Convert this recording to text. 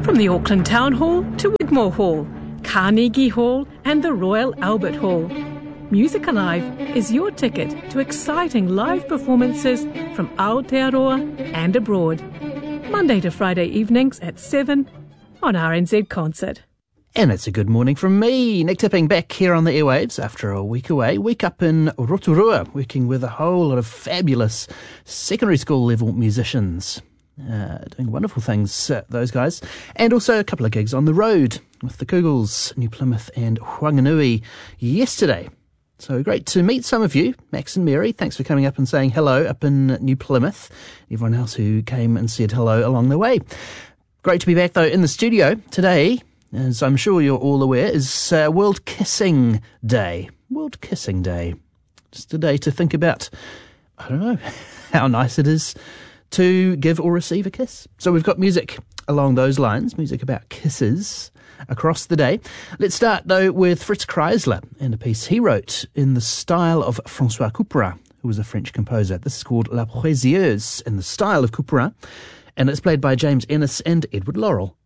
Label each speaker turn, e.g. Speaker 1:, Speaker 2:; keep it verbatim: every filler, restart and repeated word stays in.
Speaker 1: From the Auckland Town Hall to Wigmore Hall, Carnegie Hall and the Royal Albert Hall, Music Alive is your ticket to exciting live performances from Aotearoa and abroad. Monday to Friday evenings at seven on R N Z Concert.
Speaker 2: And it's a good morning from me, Nick Tipping, back here on the airwaves after a week away. Week up in Rotorua, working with a whole lot of fabulous secondary school level musicians. Uh, doing wonderful things, uh, those guys. And also a couple of gigs on the road with the Cougars, New Plymouth and Whanganui yesterday. So great to meet some of you. Max and Mary, thanks for coming up and saying hello up in New Plymouth. Everyone else who came and said hello along the way. Great to be back, though, in the studio. Today, as I'm sure you're all aware, is uh, World Kissing Day. World Kissing Day. Just a day to think about, I don't know, how nice it is to give or receive a kiss. So we've got music along those lines, music about kisses across the day. Let's start, though, with Fritz Kreisler and a piece he wrote in the style of François Couperin, who was a French composer. This is called La Précieuse, in the style of Couperin, and it's played by James Ennis and Edward Laurel.